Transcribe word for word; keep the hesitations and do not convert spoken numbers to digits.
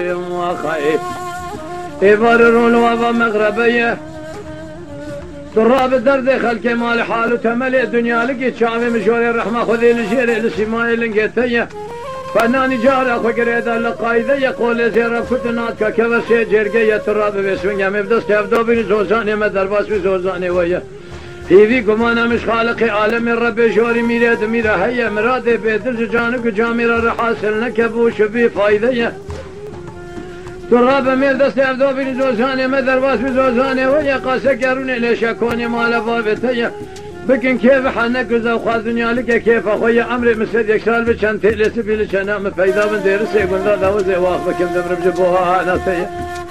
وخير يبررون وضع مغربية تراب الدرد خلق مال حال وتملي الدنيا لقيت شعبي مشوري الرحمة خذي لشيري لسماي لنقيتية فناني جارة خقريدا لقايدة يقول زيرا كتناتك كبسي جرقية تراب بسوين يمي بدست يبدو بني زوزاني مدرباس بزوزاني ويا هيفي كمانا مش خالقي عالم الرب جوري ميراد ميرا هيا مرادي بيدل جانك جاميرا رحاسل نكبوش بي فايدة تراب ميل دست يبدو بني زوزاني مدرباس بزوزاني ويا قاسة قروني ليش اكوني مالا بابتيا بكن كيف حنك وزوخات دنيا لك كيف اخويا عمري مسد يكسال بشان تيلس بيلش انا مفيدا من دير سيقول لا ذا وزي واخ بكم دمر بجبوها انا سيا